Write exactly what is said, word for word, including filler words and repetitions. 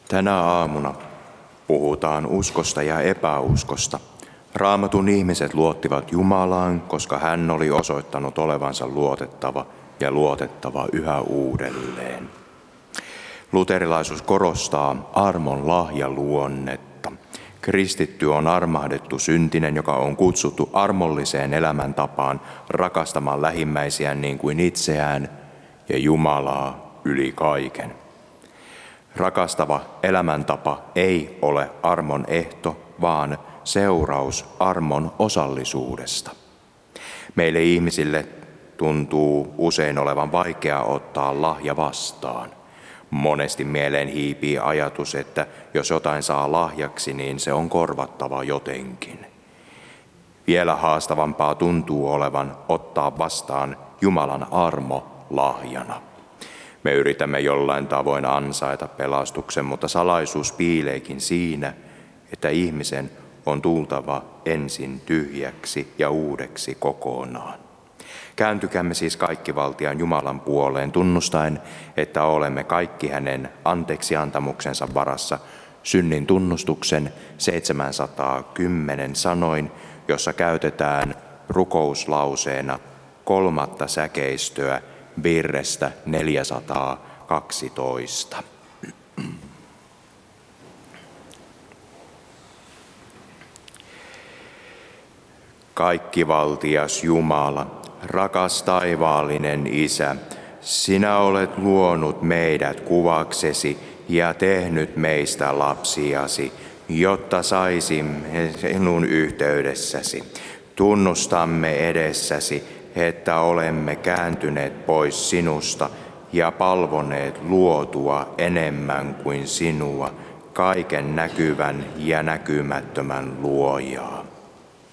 Tänä aamuna puhutaan uskosta ja epäuskosta. Raamatun ihmiset luottivat Jumalaan, koska hän oli osoittanut olevansa luotettava ja luotettava yhä uudelleen. Luterilaisuus korostaa armon lahjaluonnetta. Kristitty on armahdettu syntinen, joka on kutsuttu armolliseen elämäntapaan rakastamaan lähimmäisiään niin kuin itseään ja Jumalaa yli kaiken. Rakastava elämäntapa ei ole armon ehto, vaan seuraus armon osallisuudesta. Meille ihmisille tuntuu usein olevan vaikea ottaa lahja vastaan. Monesti mieleen hiipii ajatus, että jos jotain saa lahjaksi, niin se on korvattava jotenkin. Vielä haastavampaa tuntuu olevan ottaa vastaan Jumalan armo lahjana. Me yritämme jollain tavoin ansaita pelastuksen, mutta salaisuus piileekin siinä, että ihmisen on tultava ensin tyhjäksi ja uudeksi kokonaan. Kääntykäämme siis kaikkivaltiaan Jumalan puoleen, tunnustaen, että olemme kaikki hänen anteeksiantamuksensa varassa synnin tunnustuksen seitsemänsataakymmenen sanoin, jossa käytetään rukouslauseena kolmatta säkeistöä virrestä neljäsataakaksitoista. Kaikkivaltias Jumala, rakas taivaallinen Isä, sinä olet luonut meidät kuvaksesi ja tehnyt meistä lapsiasi, jotta saisimme sinun yhteydessäsi. Tunnustamme edessäsi, että olemme kääntyneet pois sinusta ja palvoneet luotua enemmän kuin sinua, kaiken näkyvän ja näkymättömän luojaa.